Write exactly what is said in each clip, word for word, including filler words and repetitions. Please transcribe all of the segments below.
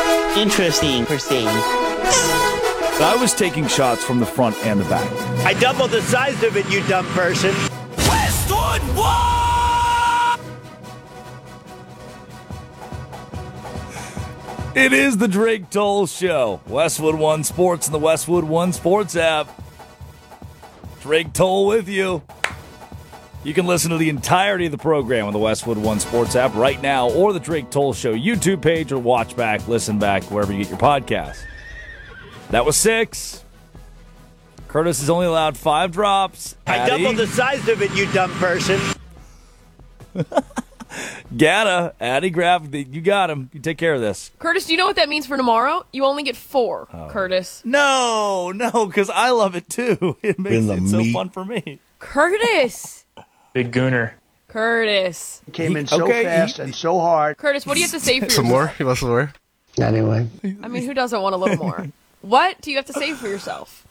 Interesting. Interesting. I was taking shots from the front and the back. I doubled the size of it, you dumb person. Westwood One! It is the Drake Toll Show. Westwood One Sports and the Westwood One Sports app. Drake Toll with you. You can listen to the entirety of the program on the Westwood One Sports app right now, or the Drake Toll Show YouTube page, or watch back, listen back, wherever you get your podcasts. That was six. Curtis has only allowed five drops. I Addy. doubled the size of it, you dumb person. Gata, Addy, grab. You got him. You take care of this. Curtis, do you know what that means for tomorrow? You only get four, oh. Curtis. No, no, because I love it too. It makes it so meat. fun for me. Curtis. Big gooner. Curtis. It came He- in so okay, fast he- and so hard. Curtis, what do you have to say for Some yourself? more? You want some more? Anyway. I mean, who doesn't want a little more? What do you have to say for yourself?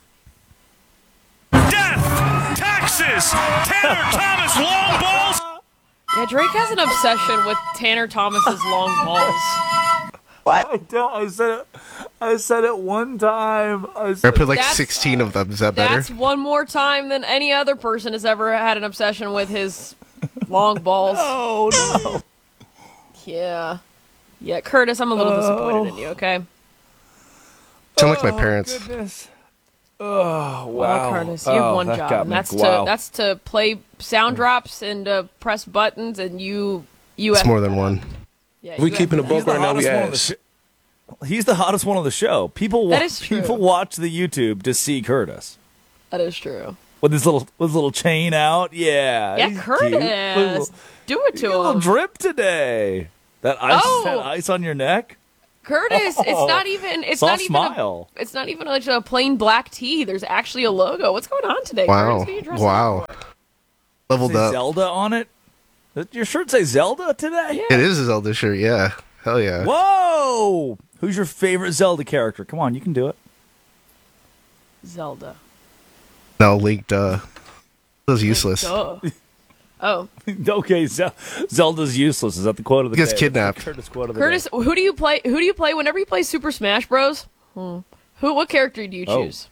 Death! Taxes! Tanner Thomas long balls! Yeah, Drake has an obsession with Tanner Thomas's long balls. I don't. I said it. I said it one time. I I said, put like That's- sixteen of them. Is that better? That's one more time than any other person has ever had an obsession with his long balls. oh no. Yeah. Yeah, Curtis, I'm a little disappointed in you, okay? Sound like my parents. Goodness. Oh wow. Well, Curtis, you have Oh, one that job, got and me. that's Wow. to that's to play sound drops and to press buttons, and you you It's have more than one. Yeah, We you keeping have- a He's book the right now. We hottest one on the ask. sh- He's the hottest one on the show. People That wa- is true. people watch the YouTube to see Curtis That is true. with his little with his little chain out. Yeah. Yeah, he's Curtis, cute. Little- do it to A little him. drip today. That ice, Oh. that ice on your neck. Curtis, Oh, it's not even it's soft not even smile. A, it's not even like a plain black tee. There's actually a logo. What's going on today? Wow. Curtis? What are you dressed Wow. up Leveled Say up. Zelda on it. Does your shirt say Zelda today? It is a Zelda shirt, yeah. Hell yeah. Whoa! Who's your favorite Zelda character? Come on, you can do it. for? Zelda. No, Link, duh. That was useless. Duh. Oh, Okay, Zel- Zelda's useless. Is that the quote of the He gets day? kidnapped. That's the Curtis quote of the Curtis, day. who do you play? Who do you play whenever you play Super Smash Bros? Hmm. Who? What character do you Oh. choose?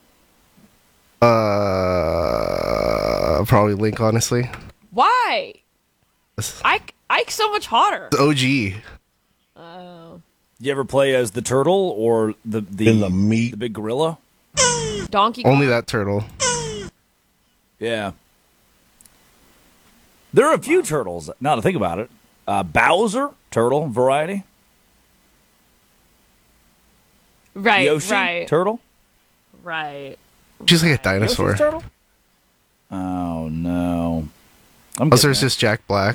Uh, probably Link, honestly. Why? Ike, Ike's so much hotter. The O G. Oh, You ever play as the turtle or the the, In the meat. the big gorilla? Donkey Kong. Only that turtle. Yeah. There are a few turtles, now to think about it. Uh, Bowser, turtle variety. Right, Yoshi, right, turtle. right. Just like a dinosaur. Yoshi's turtle? Oh, no. I'm Unless getting there's there. just Jack Black.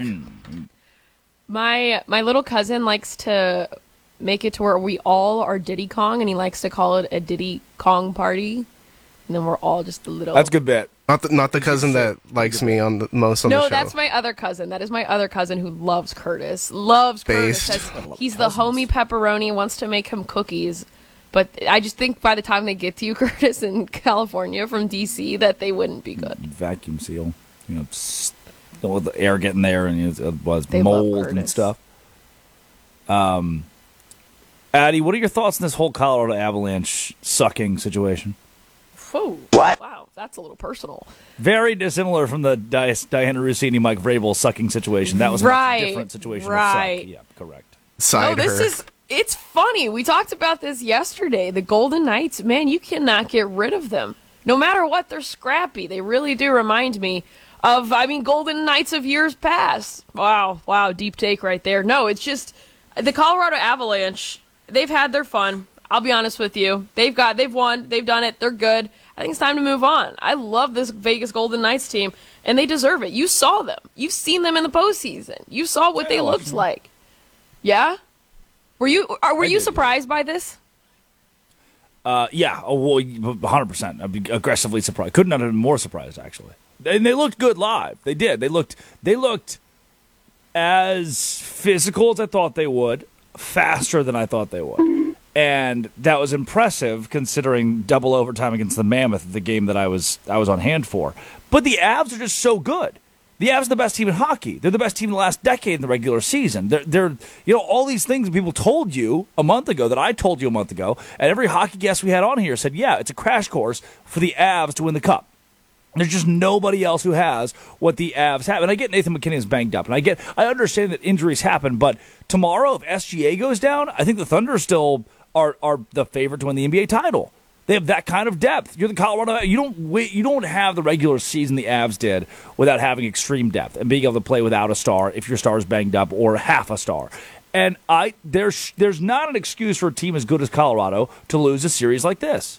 My my little cousin likes to make it to where we all are Diddy Kong, and he likes to call it a Diddy Kong party, and then we're all just a little. That's a good bet. Not the, not the cousin that likes me on the most on the No, show. that's my other cousin. That is my other cousin who loves Curtis. Loves Curtis. Based. Says he's the homie pepperoni. Wants to make him cookies. But I just think by the time they get to you, Curtis, in California from D C, that they wouldn't be good. Vacuum seal. You know, s- with the air getting there and it was They love mold and Curtis. stuff. Um, Addy, what are your thoughts on this whole Colorado Avalanche sucking situation? Whoa. What? Wow, that's a little personal. Very dissimilar from the Di- Diana Rossini, Mike Vrabel sucking situation. That was a Right, much different situation. right. Of suck. Yeah, correct. Side no, this her. is it's funny. We talked about this yesterday. The Golden Knights, man, you cannot get rid of them. No matter what, they're scrappy. They really do remind me of, I mean, Golden Knights of years past. Wow, wow, deep take right there. No, it's just the Colorado Avalanche. They've had their fun. I'll be honest with you. They've got, they've won, they've done it. They're good. I think it's time to move on. I love this Vegas Golden Knights team, and they deserve it. You saw them. You've seen them in the postseason. You saw what Yeah, they I watched looked them. like. Yeah. Were you are, were I you did, surprised by this? Uh, yeah, oh, well, one hundred percent. I'd be aggressively surprised. Couldn't have been more surprised, actually. And they looked good live. They did. They looked. They looked as physical as I thought they would, faster than I thought they would, and that was impressive considering double overtime against the Mammoth, the game that I was I was on hand for. But the Avs are just so good. The Avs are the best team in hockey. They're the best team in the last decade in the regular season. They're, they're, you know, all these things people told you a month ago that I told you a month ago, and every hockey guest we had on here said, yeah, it's a crash course for the Avs to win the Cup. There's just nobody else who has what the Avs have. And I get Nathan McKinnon's banged up, and I get, I understand that injuries happen, but tomorrow, if S G A goes down, I think the Thunder still are, are the favorite to win the N B A title. They have that kind of depth. You're the Colorado. You don't wait. You don't have the regular season the Avs did without having extreme depth and being able to play without a star if your star is banged up or half a star. And I there's there's not an excuse for a team as good as Colorado to lose a series like this.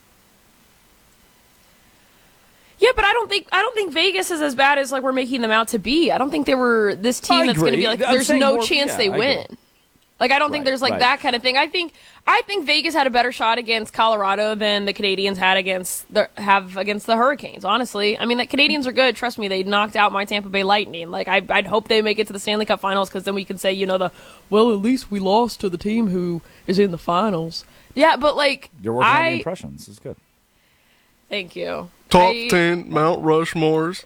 Yeah, but I don't think I don't think Vegas is as bad as like we're making them out to be. I don't think they were this team I that's going to agree. be like I'm there's saying no more- chance yeah, they I win. agree. Like I don't think Right, there's like right. that kind of thing. I think I think Vegas had a better shot against Colorado than the Canadians had against the have against the Hurricanes. Honestly, I mean the Canadians are good. Trust me, they knocked out my Tampa Bay Lightning. Like I, I'd hope they make it to the Stanley Cup Finals because then we can say you know the well at least we lost to the team who is in the finals. Yeah, but like You're working on I the impressions. It's good. thank you. Top I- ten Mount Rushmores.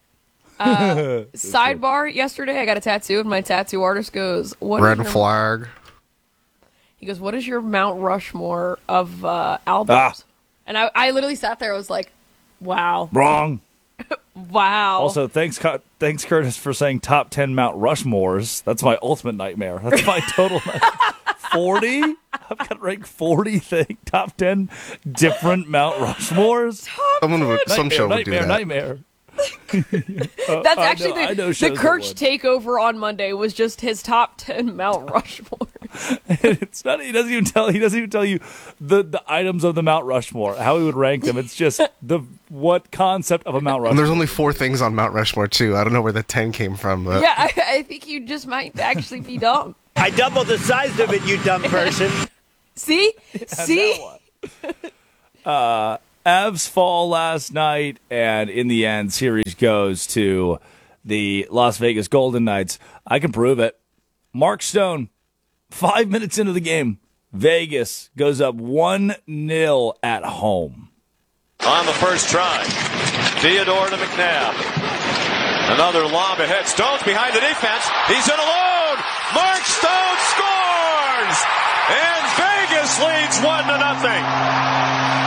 Sidebar: yesterday I got a tattoo, and my tattoo artist goes, "What is Red your flag. He goes, "What is your Mount Rushmore of uh, albums?" Ah. And I, I literally sat there. I was like, "Wow, Wrong. wow." Also, thanks, Cu- thanks, Curtis, for saying top ten Mount Rushmores. That's my ultimate nightmare. That's my total nightmare. forty? I've got ranked forty thing, top ten different Mount Rushmores. Someone would, some Nightmare, show would do nightmare, that. nightmare. That's I actually know- I know the, the shows that Kirch would. takeover on Monday was just his top ten Mount Rushmore. It's not. He doesn't even tell. He doesn't even tell you the, the items of the Mount Rushmore, how he would rank them. It's just the what concept of a Mount And Rushmore. there's only four things on Mount Rushmore too. I don't know where the ten came from, but Yeah, I, I think you just might actually be dumb. I doubled the size of it, you dumb person. See, see. uh, Avs fall last night, and in the end, series goes to the Las Vegas Golden Knights. I can prove it. Mark Stone, five minutes into the game, Vegas goes up one nil at home. On the first try, Theodore to McNabb. Another lob ahead. Stone's behind the defense. He's in alone. Mark Stone scores! And Vegas leads one to nothing.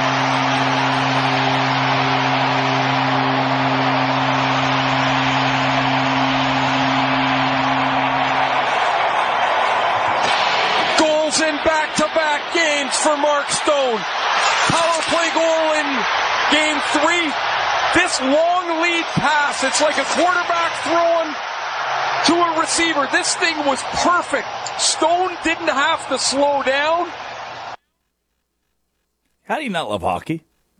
Goals in back-to-back games for Mark Stone. Power play goal in game three. This long lead pass, it's like a quarterback throwing to a receiver. This thing was perfect. Stone didn't have to slow down. How do you not love hockey?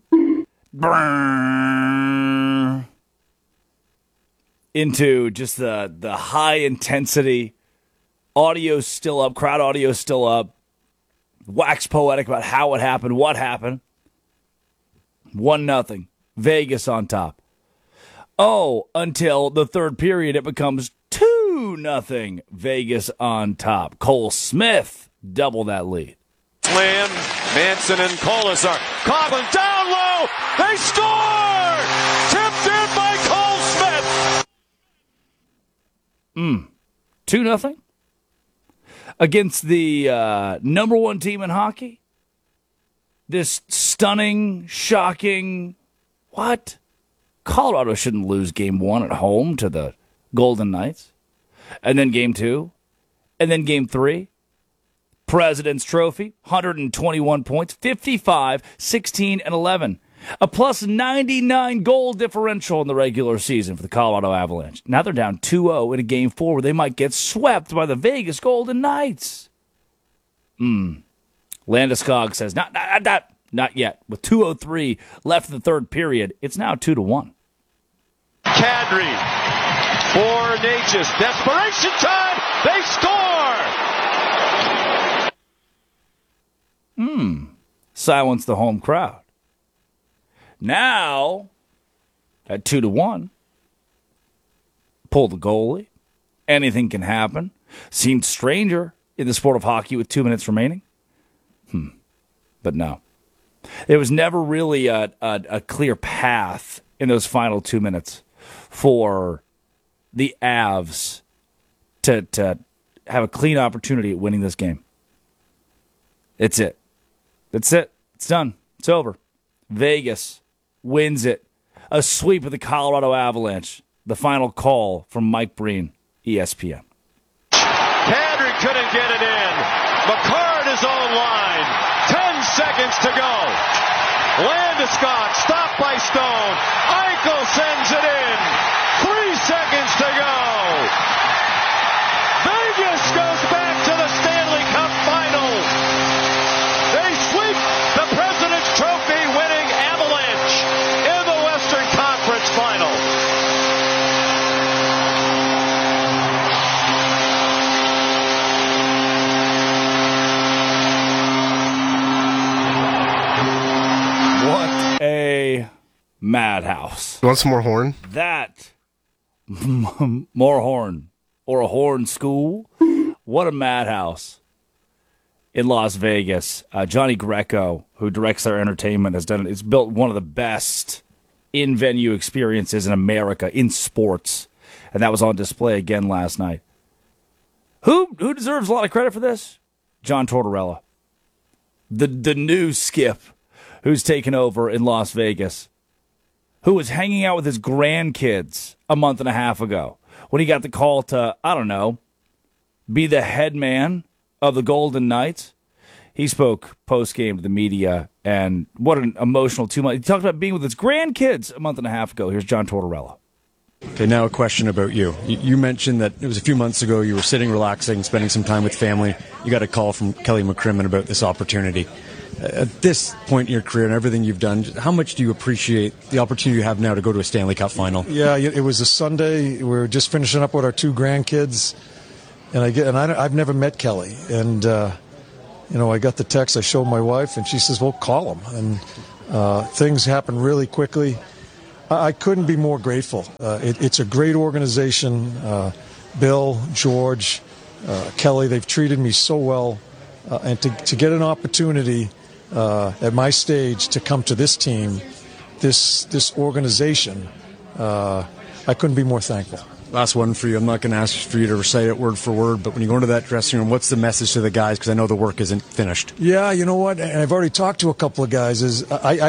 Brrrr. Into just the the high intensity. Audio's still up, crowd audio's still up. Wax poetic about how it happened, what happened. One nothing. Vegas on top. Oh, until the third period it becomes two nothing. Vegas on top. Cole Smith double that lead. Lamb, Manson, and Colasar. Coughlin down low. They score! Tipped in by Cole Smith. Two nothing against the uh, number one team in hockey. This stunning, shocking, what? Colorado shouldn't lose game one at home to the Golden Knights. And then game two. And then game three. President's Trophy, one hundred twenty-one points, fifty-five, sixteen, and eleven. A plus ninety-nine goal differential in the regular season for the Colorado Avalanche. Now they're down two oh in a game four where they might get swept by the Vegas Golden Knights. Hmm. Landeskog says, not, not, not, not yet. With two oh three left in the third period, it's now two to one. Kadri for Natchez. Desperation time. They score. Silence the home crowd. Now, at two to one, pull the goalie. Anything can happen. Seemed stranger in the sport of hockey with two minutes remaining. Hmm. But no. There was never really a, a, a clear path in those final two minutes for the Avs to to have a clean opportunity at winning this game. It's it. That's it. It's done. It's over. Vegas wins it. A sweep of the Colorado Avalanche. The final call from Mike Breen, E S P N. Kadri couldn't get it in. McCarr his own line. Ten seconds to go. Landeskog stopped by Stone. Eichel sends it in. Three seconds to go. Vegas goes back to the Stanley Cup final. They sweep the President's Trophy winning Avalanche in the Western Conference final. What a madhouse. You want some more horn? That, more horn, or a horn school. What a madhouse in Las Vegas. Uh, Johnny Greco, who directs their entertainment, has done. It's built one of the best in-venue experiences in America in sports, and that was on display again last night. Who who deserves a lot of credit for this? John Tortorella, the the new Skip, who's taken over in Las Vegas, who was hanging out with his grandkids a month and a half ago when he got the call to, I don't know, be the head man of the Golden Knights. He spoke post-game to the media, and what an emotional two months. He talked about being with his grandkids a month and a half ago. Here's John Tortorella. Okay, now a question about you. you. You mentioned that it was a few months ago you were sitting, relaxing, spending some time with family. You got a call from Kelly McCrimmon about this opportunity. At this point in your career and everything you've done, how much do you appreciate the opportunity you have now to go to a Stanley Cup final? Yeah, it was a Sunday. We were just finishing up with our two grandkids, and I get and I, I've never met Kelly, and uh, you know, I got the text. I showed my wife, and she says, "Well, call him." And uh, things happen really quickly. I, I couldn't be more grateful. Uh, it, it's a great organization. Uh, Bill, George, uh, Kelly, they've treated me so well, uh, and to to get an opportunity. Uh, at my stage to come to this team, this this organization, uh, I couldn't be more thankful. Last one for you. I'm not going to ask for you to recite it word for word, but when you go into that dressing room, what's the message to the guys? Because I know the work isn't finished. Yeah, you know what? And I've already talked to a couple of guys. Is I, I